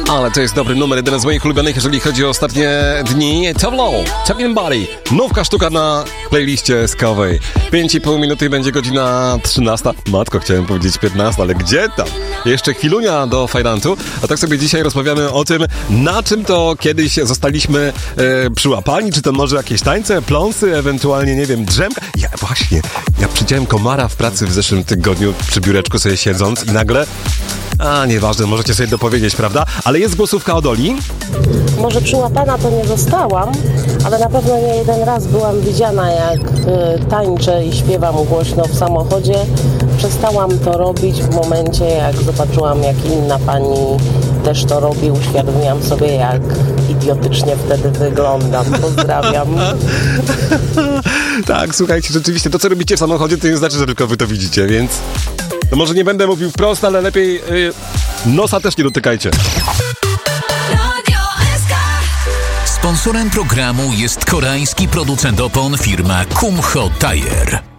Ale to jest dobry numer, jeden z moich ulubionych, jeżeli chodzi o ostatnie dni. Tableau, Champion Body, nówka sztuka na playliście skowej. 5,5 minuty będzie godzina 13. Matko, chciałem powiedzieć 15, ale gdzie tam? Jeszcze chwilunia do fajrantu. A tak sobie dzisiaj rozmawiamy o tym, na czym to kiedyś zostaliśmy przyłapani. Czy to może jakieś tańce, pląsy, ewentualnie, nie wiem, drzemka. Ja przydziałem komara w pracy w zeszłym tygodniu przy biureczku sobie siedząc i nagle... nieważne, możecie sobie dopowiedzieć, prawda? Ale jest głosówka od Oli. Może przyłapana to nie zostałam, ale na pewno nie jeden raz byłam widziana, jak tańczę i śpiewam głośno w samochodzie. Przestałam to robić w momencie, jak zobaczyłam, jak inna pani też to robi. Uświadomiłam sobie, jak idiotycznie wtedy wyglądam. Pozdrawiam. Tak, słuchajcie, rzeczywiście to, co robicie w samochodzie, to nie znaczy, że tylko wy to widzicie, więc... No może nie będę mówił wprost, ale lepiej nosa też nie dotykajcie. Sponsorem programu jest koreański producent opon firma Kumho Tire.